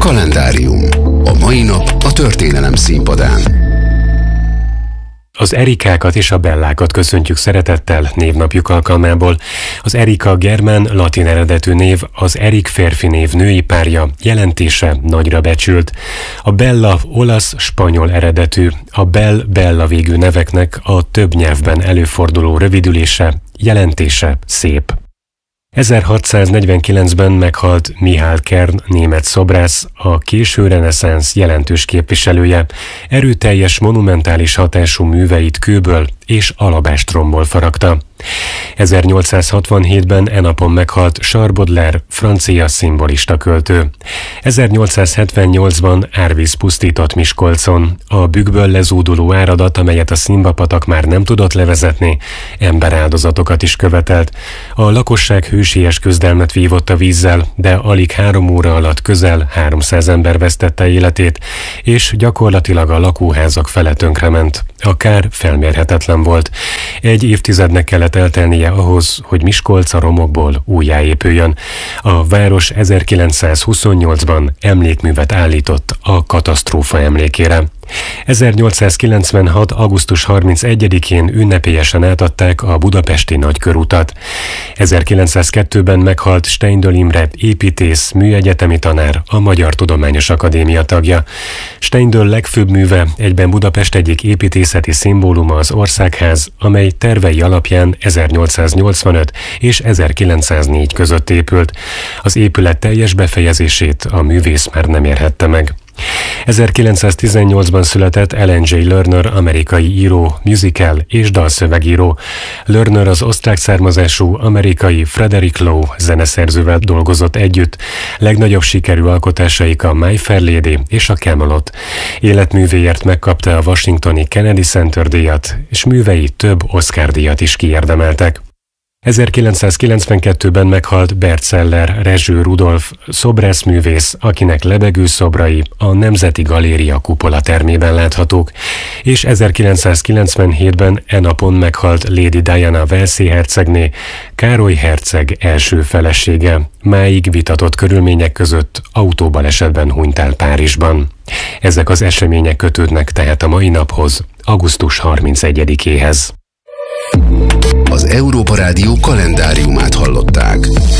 Kalendárium. A mai nap a történelem színpadán. Az Erikákat és a Bellákat köszöntjük szeretettel névnapjuk alkalmából. Az Erika germán latin eredetű név, az Erik férfi név női párja, jelentése nagyra becsült. A Bella olasz-spanyol eredetű, a Bella végű neveknek a több nyelvben előforduló rövidülése, jelentése szép. 1649-ben meghalt Mihály Kern német szobrász, a késő reneszánsz jelentős képviselője, erőteljes monumentális hatású műveit kőből és alabástromból faragta. 1867-ben e napon meghalt Charles Baudelaire, francia szimbolista költő. 1878-ban árvíz pusztított Miskolcon. A bükkből lezúduló áradat, amelyet a Szimba-patak már nem tudott levezetni, emberáldozatokat is követelt. A lakosság hősies küzdelmet vívott a vízzel, de alig 3 óra alatt közel 300 ember vesztette életét, és gyakorlatilag a lakóházak fele tönkrement. A kár felmérhetetlen volt. Egy évtizednek kellett eltelnie ahhoz, hogy Miskolc a romokból újjáépüljön. A város 1928-ban emlékművet állított a katasztrófa emlékére. 1896. augusztus 31-én ünnepélyesen átadták a budapesti nagykörutat. 1902-ben meghalt Steindl Imre építész, műegyetemi tanár, a Magyar Tudományos Akadémia tagja. Steindl legfőbb műve egyben Budapest egyik építészeti szimbóluma az Országház, amely tervei alapján 1885 és 1904 között épült. Az épület teljes befejezését a művész már nem érhette meg. 1918-ban született Ellen J. Lerner, amerikai író, musical és dalszövegíró. Lerner az osztrák származású amerikai Frederick Lowe zeneszerzővel dolgozott együtt. Legnagyobb sikerű alkotásaik a My Fair Lady és a Camelot. Életművéért megkapta a washingtoni Kennedy Center díjat, és művei több Oscar-díjat is kiérdemeltek. 1992-ben meghalt Bert Celler, Rezső Rudolf, szobrászművész, akinek lebegő szobrai a Nemzeti Galéria kupola termében láthatók, és 1997-ben e napon meghalt Lady Diana walesi hercegné, Károly herceg első felesége, máig vitatott körülmények között autóbalesetben hunyt el Párizsban. Ezek az események kötődnek tehát a mai naphoz, augusztus 31-éhez. Az Európa Rádió kalendáriumát hallották.